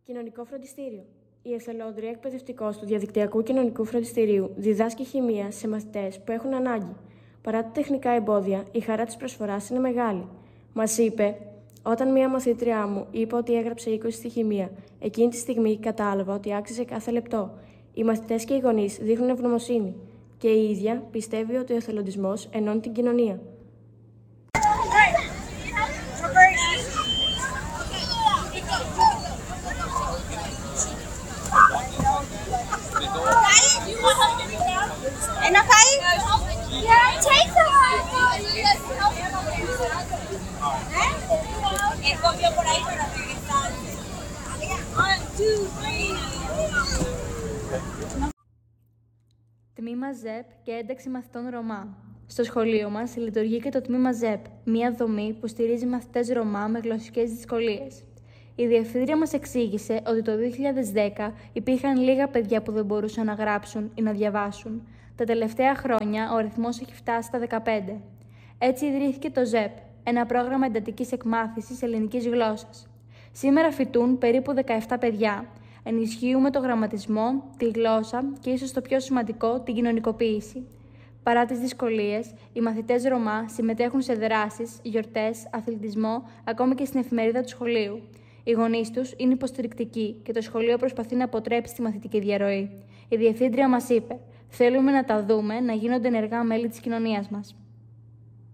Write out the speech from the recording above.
Κοινωνικό φροντιστήριο. Η εθελόντρια εκπαιδευτικός του διαδικτυακού κοινωνικού φροντιστηρίου διδάσκει χημεία σε μαθητές που έχουν ανάγκη. Παρά τα τεχνικά εμπόδια, η χαρά της προσφοράς είναι μεγάλη. Μας είπε, όταν μία μαθήτριά μου είπε ότι έγραψε 20 στη χημεία, εκείνη τη στιγμή κατάλαβα ότι άξιζε κάθε λεπτό. Οι μαθητές και οι γονείς δείχνουν ευγνωμοσύνη. Και η ίδια πιστεύει ότι ο εθελοντισμός ενώνει την κοινωνία. Ένα φάει? Έρχομαι πιο por ahí para regresar. 1, 2, 3. Τμήμα ΖΕΠ και ένταξη μαθητών Ρωμά. Στο σχολείο μας λειτουργεί και το τμήμα ΖΕΠ, μια δομή που στηρίζει μαθητές Ρωμά με γλωσσικές δυσκολίες. Η διευθύντρια μας εξήγησε ότι το 2010 υπήρχαν λίγα παιδιά που δεν μπορούσαν να γράψουν ή να διαβάσουν. Τα τελευταία χρόνια ο αριθμός έχει φτάσει στα 15. Έτσι ιδρύθηκε το ΖΕΠ, ένα πρόγραμμα εντατικής εκμάθησης ελληνικής γλώσσας. Σήμερα φοιτούν περίπου 17 παιδιά. Ενισχύουμε το γραμματισμό, τη γλώσσα και ίσως το πιο σημαντικό, την κοινωνικοποίηση. Παρά τις δυσκολίες, οι μαθητές Ρωμά συμμετέχουν σε δράσεις, γιορτές, αθλητισμό, ακόμη και στην εφημερίδα του σχολείου. Οι γονείς τους είναι υποστηρικτικοί και το σχολείο προσπαθεί να αποτρέψει τη μαθητική διαρροή. Η διευθύντρια μας είπε: «Θέλουμε να τα δούμε να γίνονται ενεργά μέλη της κοινωνίας μας».